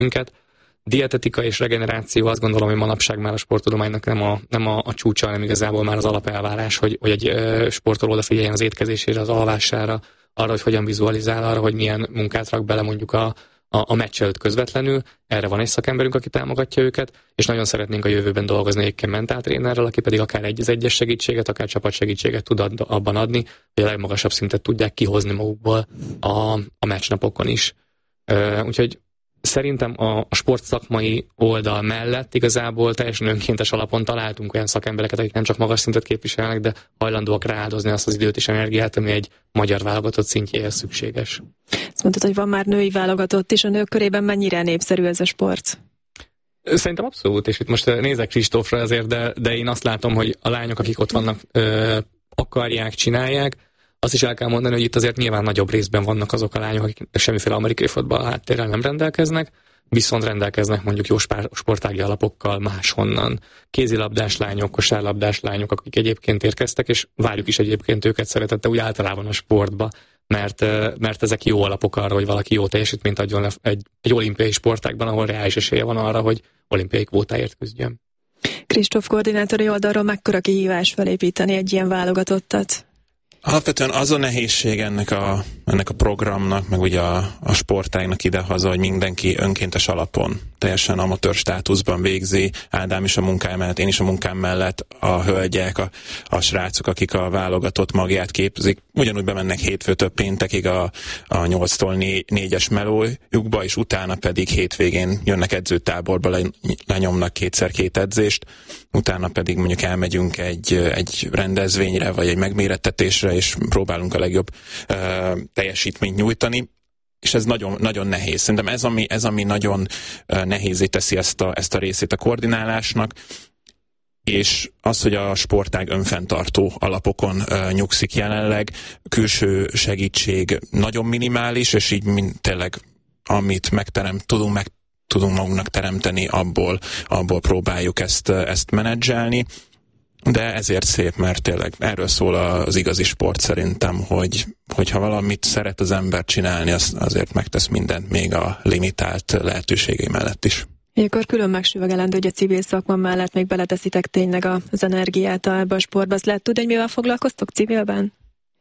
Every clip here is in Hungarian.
minket. Dietetika és regeneráció, azt gondolom, hogy manapság már a sporttudománynak nem a csúcsa, hanem igazából már az alapelvárás, hogy egy sportoló odafigyeljen az étkezésére, az alvására, arra, hogy hogyan vizualizál, arra, hogy milyen munkát rak bele mondjuk a meccs előtt közvetlenül. Erre van egy szakemberünk, aki támogatja őket, és nagyon szeretnénk a jövőben dolgozni egyébként mentáltrénerrel, aki pedig akár egy-egyes segítséget, akár csapatsegítséget tud abban adni, hogy a legmagasabb szintet tudják kihozni magukból a meccsnapokon is. Úgyhogy szerintem a sportszakmai oldal mellett igazából teljesen önkéntes alapon találtunk olyan szakembereket, akik nem csak magas szintet képviselnek, de hajlandóak rááldozni azt az időt és energiát, ami egy magyar válogatott szintjéhez szükséges. Azt mondtad, hogy van már női válogatott is, a nők körében mennyire népszerű ez a sport? Szerintem abszolút, és itt most nézek Kristófra azért, de én azt látom, hogy a lányok, akik ott vannak, akarják, csinálják. Azt is el kell mondani, hogy itt azért nyilván nagyobb részben vannak azok a lányok, akik semmiféle amerikai futball háttérrel nem rendelkeznek, viszont rendelkeznek mondjuk jó sportági alapokkal máshonnan. Kézilabdás lányok, kosárlabdás lányok, akik egyébként érkeztek, és várjuk is egyébként őket szeretettel úgy általában a sportba, mert ezek jó alapok arra, hogy valaki jó teljesítményt adjon egy olimpiai sportágban, ahol reális esélye van arra, hogy olimpiai kvótáért küzdjön. Kristóf, koordinátori oldalról mekkora kihívás felépíteni egy ilyen válogatottat? Alapvetően az a nehézség ennek a programnak, meg ugye a sportágnak idehaza, hogy mindenki önkéntes alapon, teljesen amatőr státuszban végzi. Ádám is a munkája mellett, én is a munkám mellett, a hölgyek, a srácok, akik a válogatott magját képzik, ugyanúgy bemennek hétfőtől péntekig a 8-tól 4-es melójukba, és utána pedig hétvégén jönnek edzőtáborba, lenyomnak 2x2 edzést, utána pedig mondjuk elmegyünk egy rendezvényre, vagy egy megmérettetésre, és próbálunk a legjobb teljesítményt nyújtani, és ez nagyon, nagyon nehéz. Szerintem ez, ami nagyon nehézé teszi ezt a részét a koordinálásnak, és az, hogy a sportág önfenntartó alapokon nyugszik jelenleg, külső segítség nagyon minimális, és így tényleg amit tudunk magunknak teremteni, abból próbáljuk ezt menedzselni. De ezért szép, mert tényleg erről szól az igazi sport szerintem, hogyha valamit szeret az ember csinálni, azért megtesz mindent még a limitált lehetőségei mellett is. Ilyenkor külön megsüvegelendő, hogy a civil szakma mellett még beleteszitek tényleg az energiát ebbe a sportba. Azt lehet tudni, hogy mivel foglalkoztok civilben?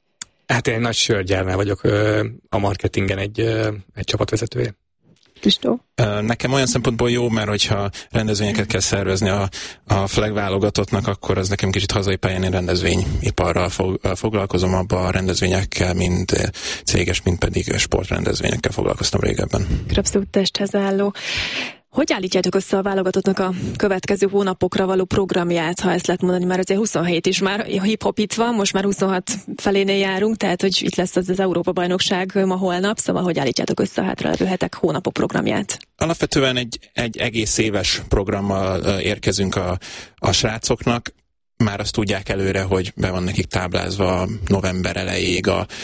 Hát én egy nagy sörgyárnál vagyok, a marketingen egy csapatvezetője. Kristó? Nekem olyan szempontból jó, mert hogyha rendezvényeket kell szervezni a flag válogatottnak, akkor az nekem kicsit hazai pályán, én rendezvényiparral foglalkozom, abban a rendezvényekkel, mind céges, mind pedig sportrendezvényekkel foglalkoztam régebben. Abszolút testhez álló. Hogy állítjátok össze a válogatottnak a következő hónapokra való programját, ha ezt lehet mondani, már azért 27 is már hip-hop itt van, most már 26 felénél járunk, tehát hogy itt lesz az Európa-bajnokság ma holnap, szóval hogy állítjátok össze a hátralevő hetek, hónapok programját? Alapvetően egy egész éves programmal érkezünk a srácoknak. Már azt tudják előre, hogy be van nekik táblázva november elejéig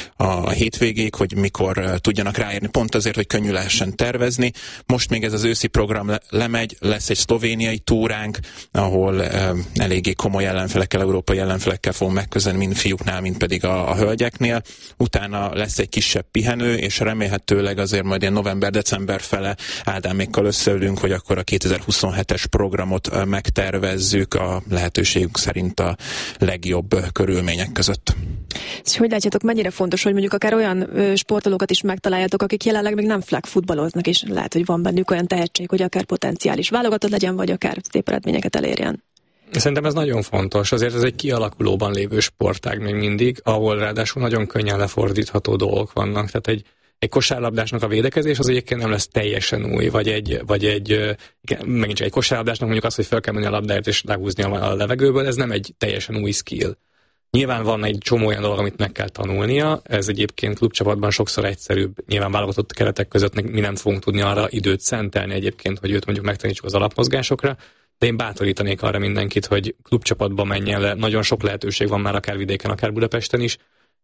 a hétvégéig, hogy mikor tudjanak ráérni, pont azért, hogy könnyű lehessen tervezni. Most még ez az őszi program lemegy, lesz egy szlovéniai túránk, ahol eléggé komoly ellenfelekkel, európai ellenfelekkel fogunk megközelni, mind fiúknál, mind pedig a hölgyeknél. Utána lesz egy kisebb pihenő, és remélhetőleg azért majd ilyen november-december fele Ádámékkal összeülünk, hogy akkor a 2027-es programot megtervezzük a lehetőségünk szerint a legjobb körülmények között. És hogy látjátok, mennyire fontos, hogy mondjuk akár olyan sportolókat is megtaláljátok, akik jelenleg még nem flag futballoznak, és lehet, hogy van bennük olyan tehetség, hogy akár potenciális válogatott legyen, vagy akár szép eredményeket elérjen. Szerintem ez nagyon fontos. Azért ez egy kialakulóban lévő sportág még mindig, ahol ráadásul nagyon könnyen lefordítható dolgok vannak. Tehát egy kosárlabdásnak a védekezés az egyébként nem lesz teljesen új, megint csak egy kosárlabdásnak mondjuk az, hogy fel kell menni a labdáért és lehúzni a levegőből, ez nem egy teljesen új skill. Nyilván van egy csomó olyan dolog, amit meg kell tanulnia, ez egyébként klubcsapatban sokszor egyszerűbb, nyilván válogatott keretek között mi nem fogunk tudni arra időt szentelni egyébként, hogy őt mondjuk megtanítsuk az alapmozgásokra, de én bátorítanék arra mindenkit, hogy klubcsapatban menjen le, nagyon sok lehetőség van már akár vidéken, akár Budapesten is,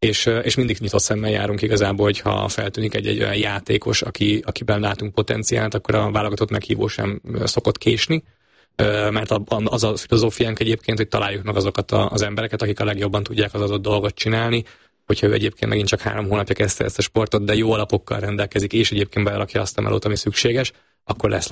és mindig nyitott szemmel járunk igazából, hogyha feltűnik egy olyan játékos, akiben látunk potenciált, akkor a válogatott meghívó sem szokott késni, mert az a filozófiánk egyébként, hogy találjuk meg azokat az embereket, akik a legjobban tudják az adott dolgot csinálni, hogyha ő egyébként megint csak 3 hónapja kezdte ezt a sportot, de jó alapokkal rendelkezik, és egyébként berakja azt a melót, ami szükséges, akkor lesz